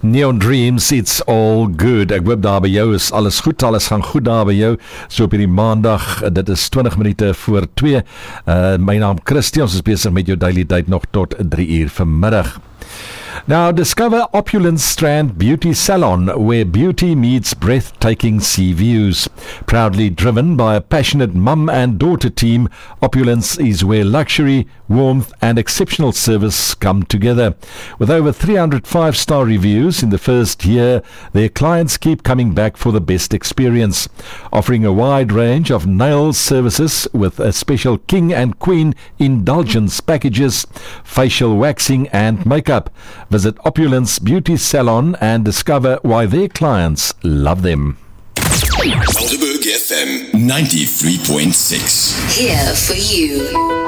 Neon Dreams, it's all good. Ek hoop daar by jou is alles goed, alles gaan goed daar by jou. So op hierdie maandag, dit is 20 minute voor 2. My naam Christie, ons is besig met jou daily date nog tot 3 uur vanmiddag. Now, discover Opulence Strand Beauty Salon, where beauty meets breathtaking sea views. Proudly driven by a passionate mum and daughter team, Opulence is where luxury, warmth and exceptional service come together. With over 300 5-star reviews in the first year, their clients keep coming back for the best experience. Offering a wide range of nail services with a special king and queen indulgence packages, facial waxing and makeup. Visit Opulence Beauty Salon and discover why their clients love them. Helderberg FM 93.6. Here for you.